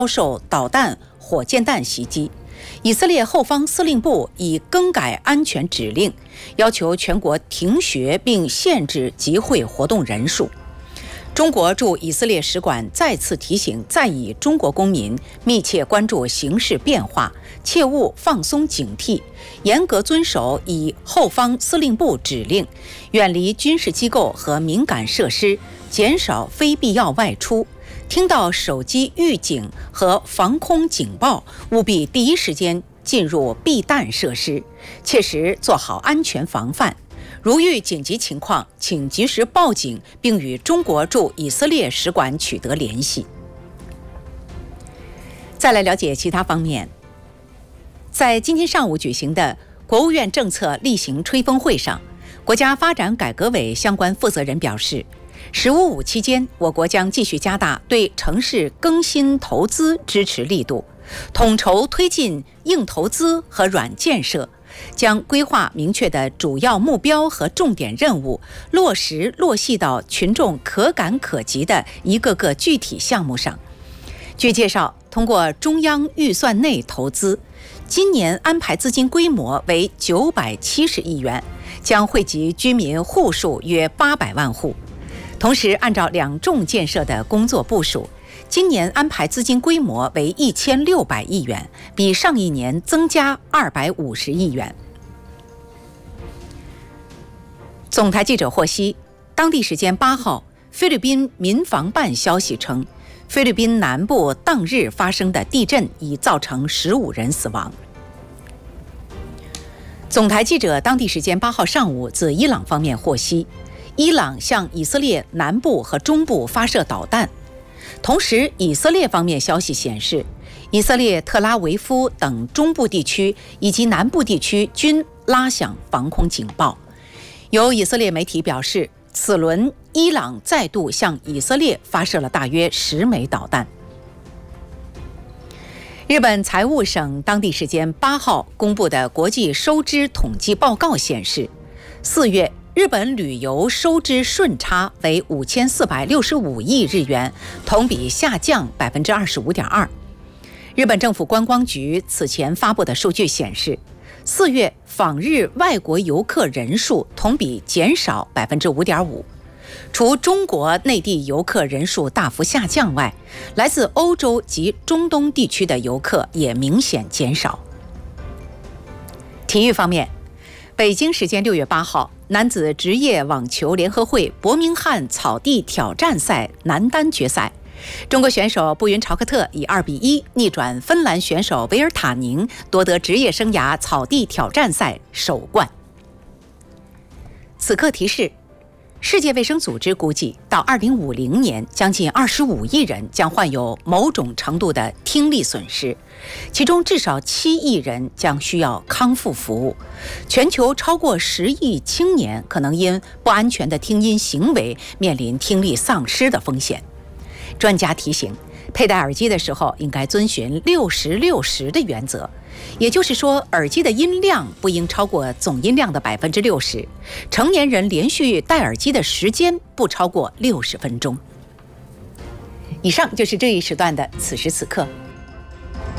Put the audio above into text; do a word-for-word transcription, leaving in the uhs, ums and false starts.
受导弹、火箭弹袭击。以色列后方司令部已更改安全指令，要求全国停学并限制集会活动人数。中国驻以色列使馆再次提醒在以中国公民密切关注形势变化，切勿放松警惕，严格遵守以后方司令部指令，远离军事机构和敏感设施，减少非必要外出。听到手机预警和防空警报，务必第一时间进入避弹设施，切实做好安全防范。如遇紧急情况，请及时报警，并与中国驻以色列使馆取得联系。再来了解其他方面，在今天上午举行的国务院政策例行吹风会上，国家发展改革委相关负责人表示，十五五期间，我国将继续加大对城市更新投资支持力度，统筹推进硬投资和软建设，将规划明确的主要目标和重点任务，落实落细到群众可感可及的一个个具体项目上。据介绍，通过中央预算内投资，今年安排资金规模为九百七十亿元，将惠及居民户数约八百万户。同时，按照两重建设的工作部署，今年安排资金规模为一千六百亿元，比上一年增加二百五十亿元。总台记者获悉，当地时间八号，菲律宾民防办消息称，菲律宾南部当日发生的地震已造成十五人死亡。总台记者当地时间八号上午自伊朗方面获悉，伊朗向以色列南部和中部发射导弹。同时，以色列方面消息显示，以色列特拉维夫等中部地区以及南部地区均拉响防空警报。有以色列媒体表示，此轮伊朗再度向以色列发射了大约十枚导弹。日本财务省当地时间八号公布的国际收支统计报告显示，四月日本旅游收支顺差为五千四百六十五亿日元，同比下降百分之二十五点二。日本政府观光局此前发布的数据显示，四月访日外国游客人数同比减少百分之五点五。除中国内地游客人数大幅下降外，来自欧洲及中东地区的游客也明显减少。体育方面，北京时间六月八号，男子职业网球联合会伯明翰草地挑战赛男单决赛，中国选手布云朝克特以二比一逆转芬兰选手维尔塔宁，夺得职业生涯草地挑战赛首冠。此刻提示，世界卫生组织估计，到二零五零年，将近二十五亿人将患有某种程度的听力损失，其中至少七亿人将需要康复服务。全球超过十亿青年可能因不安全的听音行为面临听力丧失的风险。专家提醒，佩戴耳机的时候应该遵循六十六十的原则，也就是说，耳机的音量不应超过总音量的百分之六十。成年人连续戴耳机的时间不超过六十分钟。以上就是这一时段的此时此刻。